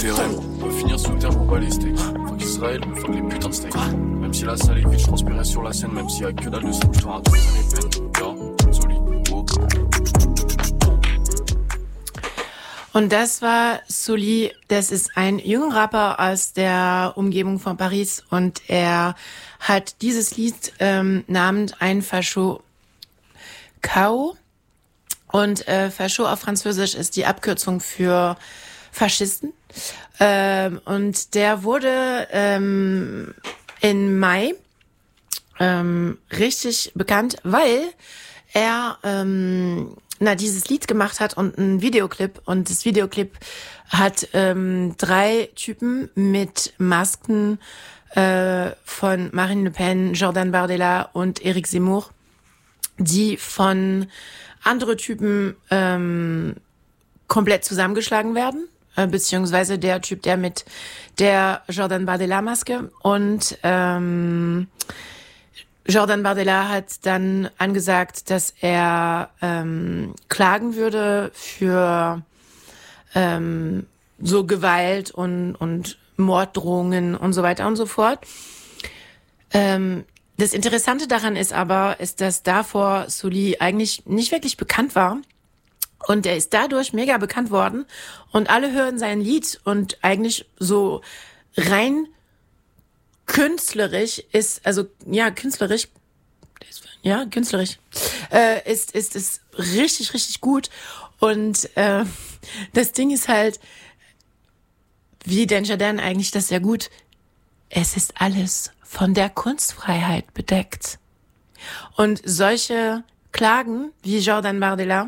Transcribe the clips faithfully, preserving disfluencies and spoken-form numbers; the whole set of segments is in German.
les rênes. On va finir sous terre pour balayer steak. Fuck Israël, mais fuck les putains de steak. Même si la salle est vide, je transpirais sur la scène. Même s'il y a que dalle de sang, je te raconte les peines. Ja, Soli, oh. Und das war Sully, das ist ein junger Rapper aus der Umgebung von Paris und er hat dieses Lied ähm, namens Ein Fascho Kao und äh, Fascho auf Französisch ist die Abkürzung für Faschisten ähm, und der wurde ähm, im Mai ähm, richtig bekannt, weil er ähm, na dieses Lied gemacht hat und ein Videoclip und das Videoclip hat ähm, drei Typen mit Masken äh, von Marine Le Pen, Jordan Bardella und Eric Zemmour, die von andere Typen ähm, komplett zusammengeschlagen werden, äh, beziehungsweise der Typ, der mit der Jordan Bardella Maske und ähm, Jordan Bardella hat dann angesagt, dass er ähm, klagen würde für ähm, so Gewalt und, und Morddrohungen und so weiter und so fort. Ähm, das Interessante daran ist aber, ist, dass davor Sully eigentlich nicht wirklich bekannt war. Und er ist dadurch mega bekannt worden. Und alle hören sein Lied und eigentlich so rein künstlerisch ist, also ja, künstlerisch, ja, künstlerisch, äh, ist, ist, ist richtig, richtig gut. Und äh, das Ding ist halt, wie Desjardins eigentlich das sehr gut, es ist alles von der Kunstfreiheit bedeckt. Und solche Klagen wie Jordan Bardella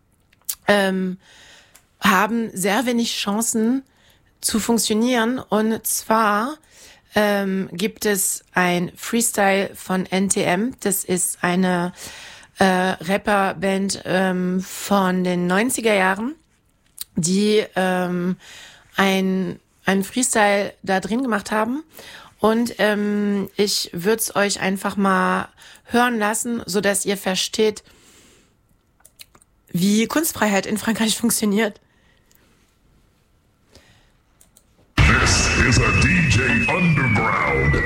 ähm, haben sehr wenig Chancen zu funktionieren. Und zwar ähm, gibt es ein Freestyle von N T M. Das ist eine äh, Rapperband ähm, von den neunziger Jahren, die ähm, ein, ein Freestyle da drin gemacht haben. Und ähm, ich würde es euch einfach mal hören lassen, so dass ihr versteht, wie Kunstfreiheit in Frankreich funktioniert. This is a D J Underground